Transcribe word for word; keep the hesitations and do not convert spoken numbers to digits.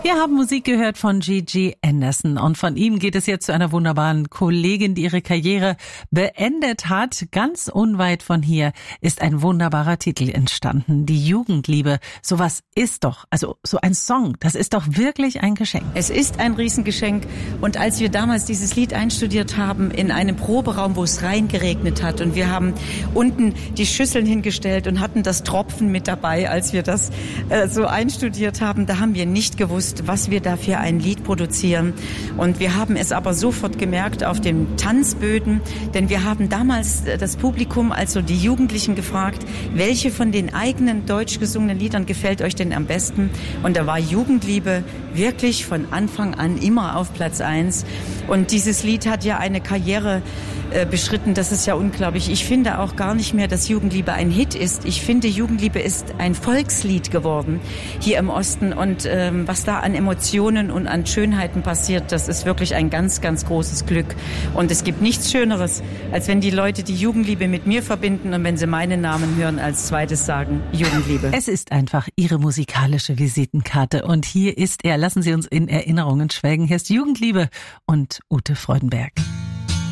Wir haben Musik gehört von Gigi Anderson und von ihm geht es jetzt zu einer wunderbaren Kollegin, die ihre Karriere beendet hat. Ganz unweit von hier ist ein wunderbarer Titel entstanden, die Jugendliebe. Sowas ist doch, also so ein Song, das ist doch wirklich ein Geschenk. Es ist ein Riesengeschenk und als wir damals dieses Lied einstudiert haben in einem Proberaum, wo es reingeregnet hat und wir haben unten die Schüsseln hingestellt und hatten das Tropfen mit dabei, als wir das äh, so einstudiert haben, da haben wir nicht gewusst, was wir da für ein Lied produzieren. Und wir haben es aber sofort gemerkt auf den Tanzböden, denn wir haben damals das Publikum, also die Jugendlichen, gefragt, welche von den eigenen deutsch gesungenen Liedern gefällt euch denn am besten? Und da war Jugendliebe wirklich von Anfang an immer auf Platz eins. Und dieses Lied hat ja eine Karriere äh, beschritten, das ist ja unglaublich. Ich finde auch gar nicht mehr, dass Jugendliebe ein Hit ist. Ich finde, Jugendliebe ist ein Volkslied geworden hier im Osten. Und ähm, was da an Emotionen und an Schönheiten passiert, das ist wirklich ein ganz, ganz großes Glück. Und es gibt nichts Schöneres, als wenn die Leute die Jugendliebe mit mir verbinden und wenn sie meinen Namen hören, als zweites sagen, Jugendliebe. Es ist einfach Ihre musikalische Visitenkarte und hier ist er. Lassen Sie uns in Erinnerungen schwelgen. Hier ist Jugendliebe und Ute Freudenberg.